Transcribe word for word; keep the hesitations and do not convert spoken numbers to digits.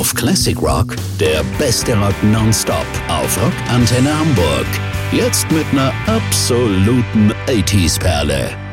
auf Classic Rock, der beste Rock nonstop auf Rockantenne Hamburg. Jetzt mit einer absoluten achtziger Perle.